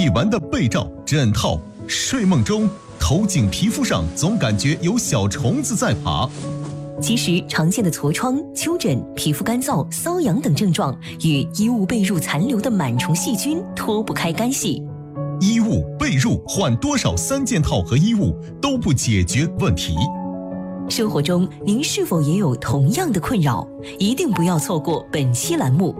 一丸的被罩、枕套，睡梦中头颈皮肤上总感觉有小虫子在爬。 其实常见的痤疮、丘疹、皮肤干燥、瘙痒等症状与衣物被褥残留的螨虫细菌脱不开干系。 衣物被褥换多少3件套和衣物都不解决问题。 生活中您是否也有同样的困扰？一定不要错过本期栏目。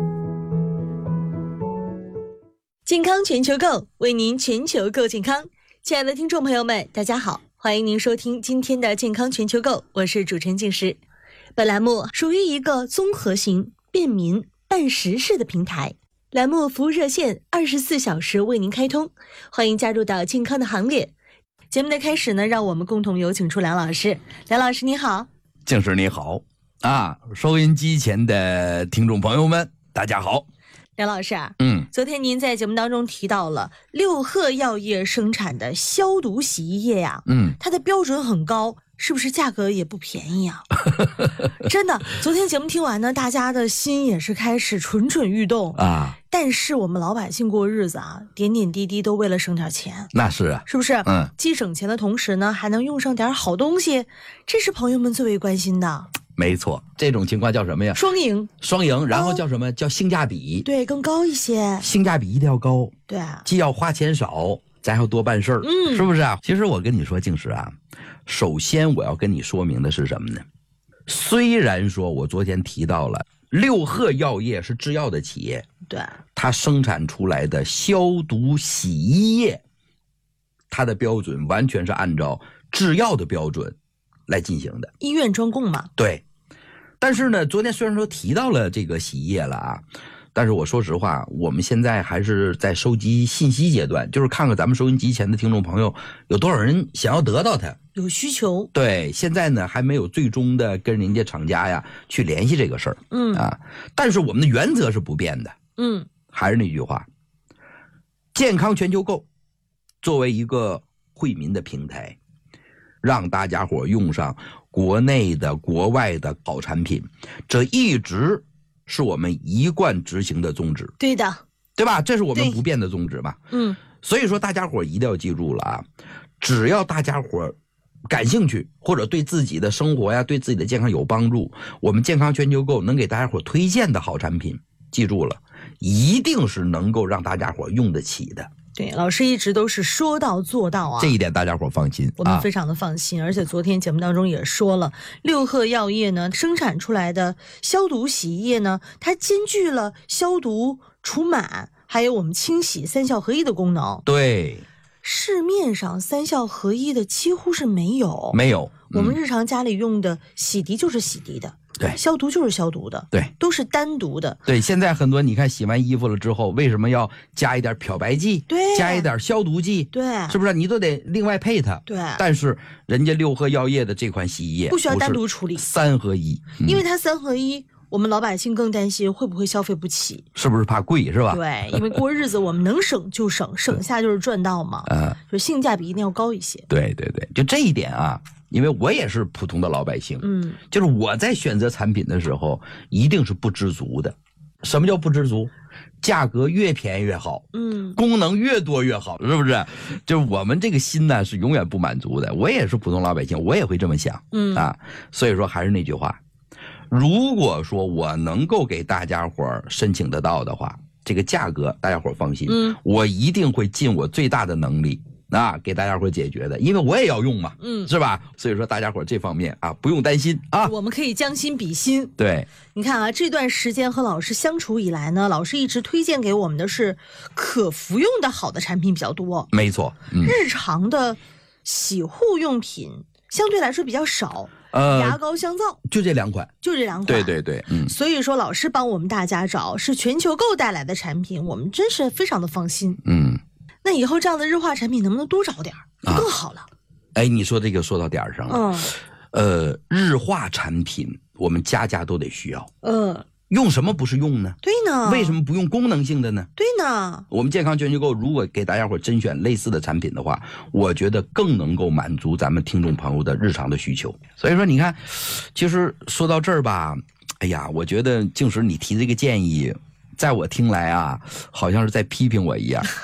健康全球购，为您全球购健康。亲爱的听众朋友们，大家好，欢迎您收听今天的健康全球购，我是主持人静诗。本栏目属于一个综合型、便民、办实事的平台，栏目服务热线24小时为您开通，欢迎加入到健康的行列。节目的开始呢，让我们共同有请出梁老师。梁老师你好。 静诗你好啊，收音机前的听众朋友们大家好。 梁老师啊，昨天您在节目当中提到了六贺药业生产的消毒洗衣液呀，它的标准很高，是不是价格也不便宜啊？真的，昨天节目听完呢，大家的心也是开始蠢蠢欲动啊。但是我们老百姓过日子啊，点点滴滴都为了省点钱， 那是啊， 是不是？既省钱的同时呢，还能用上点好东西，这是朋友们最为关心的。 没错，这种情况叫什么呀？ 双赢， 然后叫什么？叫性价比。 对，更高一些。 性价比一定要高。 对， 既要花钱少，咱要多办事儿，是不是啊？其实我跟你说，静诗啊，首先我要跟你说明的是什么呢？虽然说我昨天提到了六贺药业是制药的企业， 对， 它生产出来的消毒洗衣液，它的标准完全是按照制药的标准来进行的， 医院专供嘛。 对，但是呢，昨天虽然说提到了这个洗衣液了啊，但是我说实话，我们现在还是在收集信息阶段，就是看看咱们收音机前的听众朋友有多少人想要得到它， 有需求。 对，现在呢还没有最终的跟人家厂家呀去联系这个事儿，但是我们的原则是不变的，还是那句话，健康全球购作为一个惠民的平台，让大家伙用上国内的国外的好产品，这一直是我们一贯执行的宗旨。 对的， 对吧？这是我们不变的宗旨嘛。所以说大家伙一定要记住了啊，只要大家伙感兴趣，或者对自己的生活呀，对自己的健康有帮助，我们健康全球购能给大家伙推荐的好产品，记住了，一定是能够让大家伙用得起的。 对，老师一直都是说到做到啊， 这一点大家伙放心， 我们非常的放心。而且昨天节目当中也说了，六贺药业呢生产出来的消毒洗衣液呢，它兼具了消毒、除螨，还有我们清洗3效合一的功能。 对， 市面上3效合一的几乎是没有，我们日常家里用的洗涤就是洗涤的。 对， 消毒就是消毒的， 对， 都是单独的。 对，现在很多你看洗完衣服了之后，为什么要加一点漂白剂？ 对， 加一点消毒剂？ 对， 是不是？你都得另外配它。 对， 但是人家六贺药业的这款洗衣液不需要单独处理 ，3合1， 因为它3合1，我们老百姓更担心会不会消费不起， 是不是怕贵是吧？ 对，因为过日子我们能省就省，省下就是赚到嘛。就性价比一定要高一些。 对对对，就这一点啊。因为我也是普通的老百姓，就是我在选择产品的时候一定是不知足的。什么叫不知足？价格越便宜越好，功能越多越好，是不是？就是我们这个心呢是永远不满足的。我也是普通老百姓，我也会这么想，所以说还是那句话，如果说我能够给大家伙申请得到的话，这个价格大家伙放心，我一定会尽我最大的能力给大家伙解决的，因为我也要用嘛，是吧？所以说大家伙这方面啊不用担心啊， 我们可以将心比心。 对， 你看啊，这段时间和老师相处以来呢，老师一直推荐给我们的是可服用的好的产品比较多， 没错， 日常的洗护用品相对来说比较少。牙膏、香皂就这2款，对对对， 所以说老师帮我们大家找是全球购带来的产品，我们真是非常的放心。那以后这样的日化产品能不能多找点更好了？ 哎，你说这个说到点上了。日化产品我们家家都得需要。用什么不是用呢？ 对呢。 为什么不用功能性的呢？ 对呢。 我们健康全球购如果给大家伙甄选类似的产品的话，我觉得更能够满足咱们听众朋友的日常的需求。所以说你看，其实说到这儿吧，哎呀，我觉得静时你提这个建议，在我听来啊，好像是在批评我一样。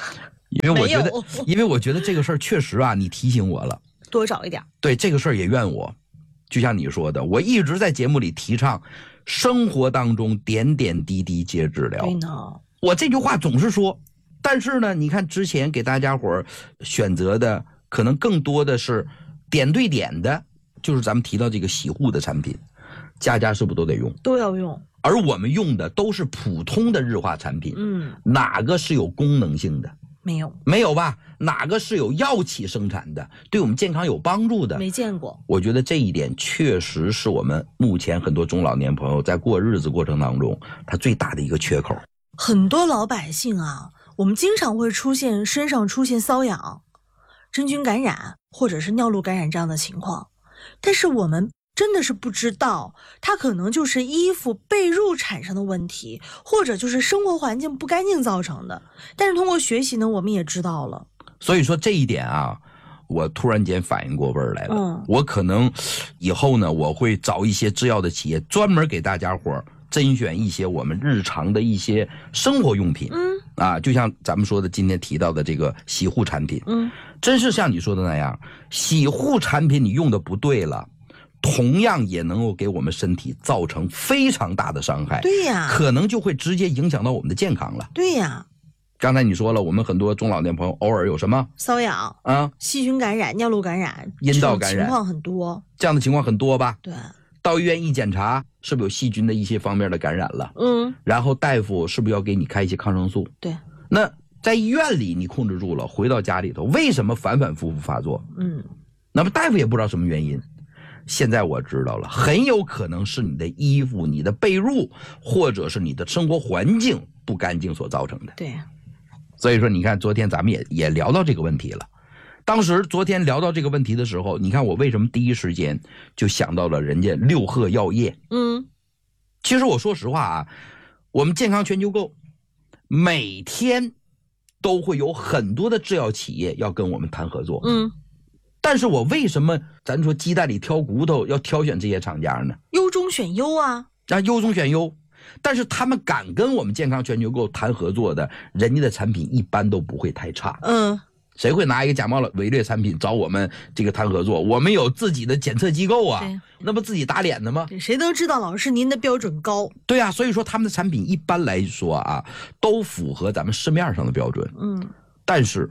因为我觉得这个事儿确实啊，你提醒我了， 多找一点。 对，这个事儿也怨我，就像你说的，我一直在节目里提倡生活当中点点滴滴皆治疗。 对呢， 我这句话总是说，但是呢，你看之前给大家伙儿选择的可能更多的是点对点的，就是咱们提到这个洗护的产品，家家是不是都得用？ 都要用。 而我们用的都是普通的日化产品，哪个是有功能性的？没有吧？哪个是有药企生产的，对我们健康有帮助的？ 没见过。 我觉得这一点确实是我们目前很多中老年朋友在过日子过程当中，他最大的一个缺口。 很多老百姓啊，我们经常会身上出现瘙痒、真菌感染或者是尿路感染这样的情况，但是我们真的是不知道，它可能就是衣服被褥产生的问题，或者就是生活环境不干净造成的。但是通过学习呢，我们也知道了。 所以说这一点啊，我突然间反应过味儿来了。我可能以后呢，我会找一些制药的企业，专门给大家伙甄选一些我们日常的一些生活用品。就像咱们说的今天提到的这个洗护产品。真是像你说的那样，洗护产品你用的不对了，同样也能够给我们身体造成非常大的伤害。 对呀， 可能就会直接影响到我们的健康了。 对呀， 刚才你说了，我们很多中老年朋友偶尔有什么瘙痒细菌感染、尿路感染、 阴道感染， 情况很多。 这样的情况很多吧？ 对。 到医院一检查，是不是有细菌的一些方面的感染了？然后大夫是不是要给你开一些抗生素？ 对。 那在医院里你控制住了，回到家里头，为什么反反复复发作？那么大夫也不知道什么原因。现在我知道了，很有可能是你的衣服、你的被褥，或者是你的生活环境不干净所造成的。 对。 所以说，你看，昨天咱们也聊到这个问题了。当时昨天聊到这个问题的时候，你看我为什么第一时间就想到了人家六贺药业。其实我说实话啊，我们健康全球购每天都会有很多的制药企业要跟我们谈合作。但是我为什么咱说鸡蛋里挑骨头要挑选这些厂家呢？ 优中选优啊， 优中选优。但是他们敢跟我们健康全球购谈合作的，人家的产品一般都不会太差。谁会拿一个假冒伪劣产品找我们这个谈合作？我们有自己的检测机构啊，那不自己打脸的吗？ 谁都知道老师您的标准高。 对啊，所以说他们的产品一般来说啊，都符合咱们市面上的标准。但是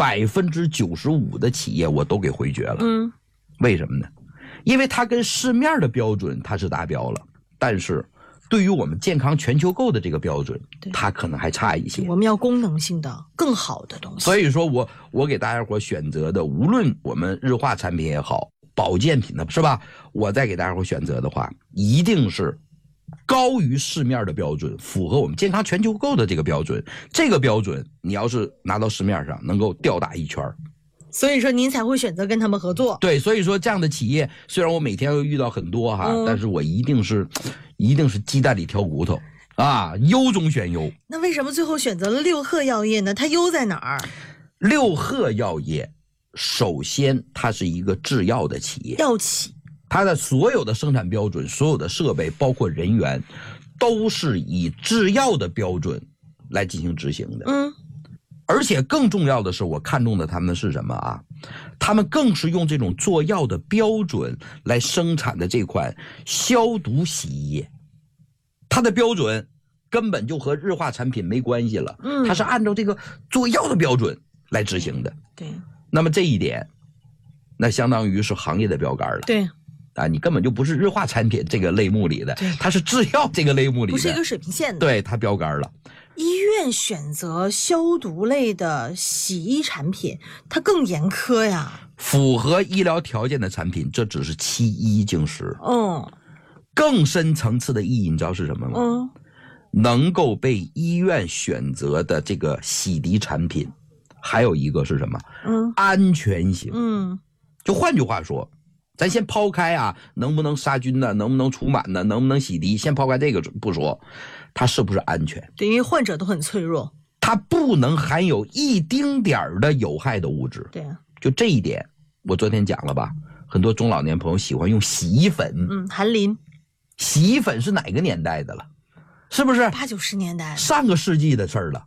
95%的企业我都给回绝了。为什么呢？因为它跟市面的标准它是达标了，但是对于我们健康全球购的这个标准，它可能还差一些。 我们要功能性的更好的东西。 所以说我给大家伙选择的，无论我们日化产品也好，保健品的是吧，我再给大家伙选择的话，一定是高于市面的标准，符合我们健康全球购的这个标准。这个标准你要是拿到市面上，能够吊打一圈。 所以说您才会选择跟他们合作。 对，所以说这样的企业，虽然我每天会遇到很多但是我一定是鸡蛋里挑骨头啊，优中选优。 那为什么最后选择了六贺药业呢？它优在哪儿？ 六贺药业首先它是一个制药的企业， 药企， 它的所有的生产标准、所有的设备包括人员都是以制药的标准来进行执行的。而且更重要的是，我看中的他们是什么啊？他们更是用这种做药的标准来生产的这款消毒洗衣液，它的标准根本就和日化产品没关系了。它是按照这个做药的标准来执行的。 对。 那么这一点，那相当于是行业的标杆了。 对。 你根本就不是日化产品这个类目里的，它是制药这个类目里的， 不是一个水平线的。 对，它标杆了。 医院选择消毒类的洗衣产品，它更严苛呀。 符合医疗条件的产品，这只是其一竟十。更深层次的意义，你知道是什么吗？能够被医院选择的这个洗涤产品，还有一个是什么？安全性。就换句话说，咱先抛开能不能杀菌呢，能不能除螨呢，能不能洗涤，先抛开这个不说，它是不是安全？ 对，因为患者都很脆弱， 它不能含有一丁点儿的有害的物质。 对， 就这一点，我昨天讲了吧？很多中老年朋友喜欢用洗衣粉。 含磷。洗衣粉是哪个年代的了？是不是 80、90年代？ 上个世纪的事儿了。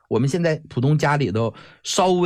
我们现在普通家里头稍微